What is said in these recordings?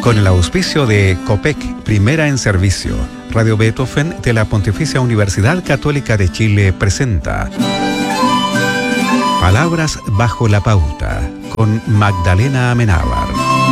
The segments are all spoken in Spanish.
Con el auspicio de COPEC, Primera en Servicio, Radio Beethoven de la Pontificia Universidad Católica de Chile presenta Palabras bajo la pauta, con Magdalena Amenábar.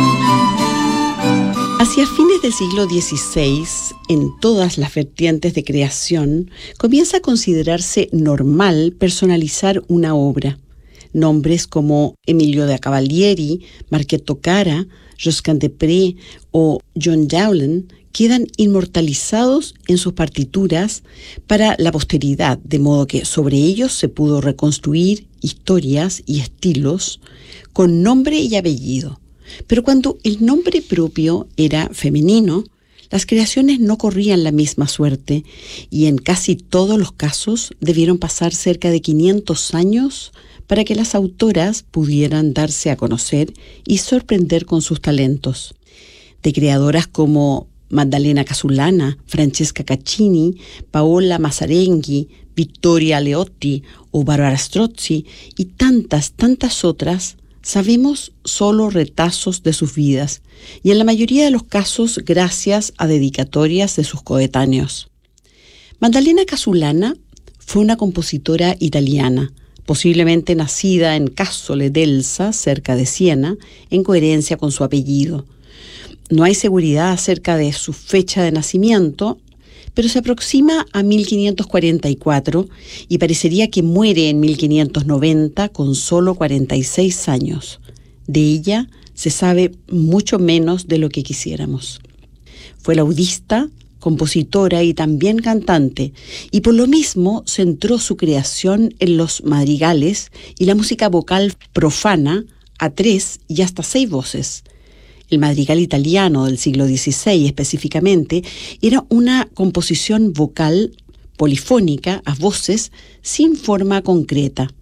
Hacia fines del siglo XVI, en todas las vertientes de creación, comienza a considerarse normal personalizar una obra. Nombres como Emilio da Cavalieri, Marquette Cara, Josquin-des-Prez o John Dowland quedan inmortalizados en sus partituras para la posteridad, de modo que sobre ellos se pudo reconstruir historias y estilos con nombre y apellido. Pero cuando el nombre propio era femenino, las creaciones no corrían la misma suerte y en casi todos los casos debieron pasar cerca de 500 años para que las autoras pudieran darse a conocer y sorprender con sus talentos. De creadoras como Maddalena Casulana, Francesca Caccini, Paola Mazzarenghi, Vittoria Leotti o Barbara Strozzi y tantas otras, sabemos solo retazos de sus vidas y en la mayoría de los casos gracias a dedicatorias de sus coetáneos. Maddalena Casulana fue una compositora italiana, posiblemente nacida en Cassole d'Elsa, cerca de Siena, en coherencia con su apellido. No hay seguridad acerca de su fecha de nacimiento, pero se aproxima a 1544 y parecería que muere en 1590 con solo 46 años. De ella se sabe mucho menos de lo que quisiéramos. Fue laudista, compositora y también cantante, y por lo mismo centró su creación en los madrigales y la música vocal profana a 3 y hasta 6 voces. El madrigal italiano del siglo XVI específicamente era una composición vocal polifónica a voces sin forma concreta.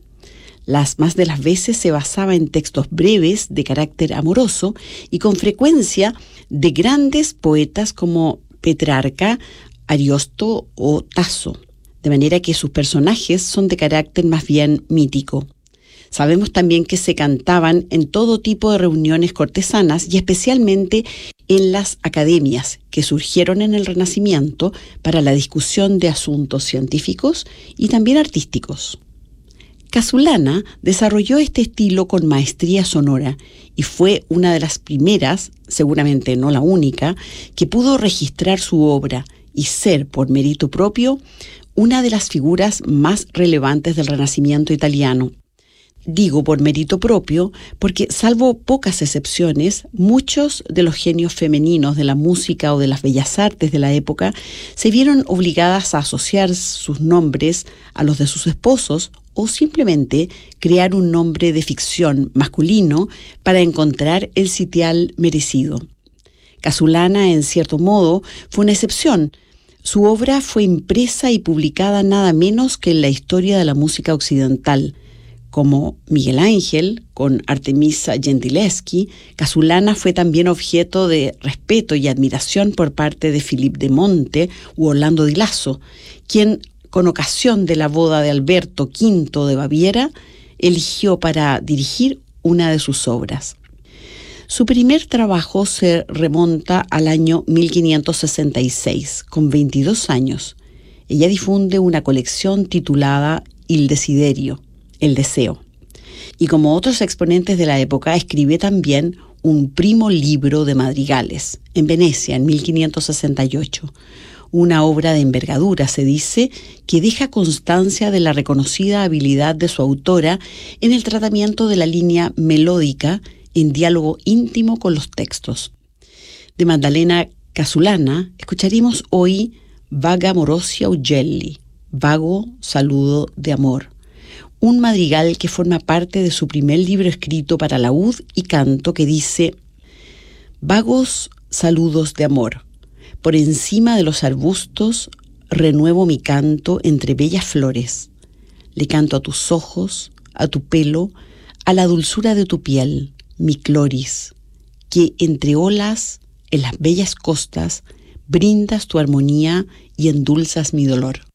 Las más de las veces se basaba en textos breves de carácter amoroso y con frecuencia de grandes poetas como Petrarca, Ariosto o Tasso, de manera que sus personajes son de carácter más bien mítico. Sabemos también que se cantaban en todo tipo de reuniones cortesanas y especialmente en las academias que surgieron en el Renacimiento para la discusión de asuntos científicos y también artísticos. Casulana desarrolló este estilo con maestría sonora y fue una de las primeras, seguramente no la única, que pudo registrar su obra y ser, por mérito propio, una de las figuras más relevantes del Renacimiento italiano. Digo por mérito propio porque, salvo pocas excepciones, muchos de los genios femeninos de la música o de las bellas artes de la época se vieron obligadas a asociar sus nombres a los de sus esposos o simplemente crear un nombre de ficción masculino para encontrar el sitial merecido. Casulana, en cierto modo, fue una excepción. Su obra fue impresa y publicada nada menos que en la historia de la música occidental. Como Miguel Ángel, con Artemisa Gentileschi, Casulana fue también objeto de respeto y admiración por parte de Philippe de Monte u Orlando di Lasso, quien, con ocasión de la boda de Alberto V de Baviera, eligió para dirigir una de sus obras. Su primer trabajo se remonta al año 1566, con 22 años. Ella difunde una colección titulada Il Desiderio, El Deseo. Y como otros exponentes de la época, escribe también un primo libro de madrigales, en Venecia, en 1568. Una obra de envergadura, se dice, que deja constancia de la reconocida habilidad de su autora en el tratamiento de la línea melódica en diálogo íntimo con los textos. De Maddalena Casulana escucharemos hoy Vaga Morosia Ugelli, Vago Saludo de Amor, un madrigal que forma parte de su primer libro escrito para laúd y canto que dice: Vagos saludos de amor, por encima de los arbustos renuevo mi canto entre bellas flores. Le canto a tus ojos, a tu pelo, a la dulzura de tu piel, mi cloris, que entre olas, en las bellas costas, brindas tu armonía y endulzas mi dolor.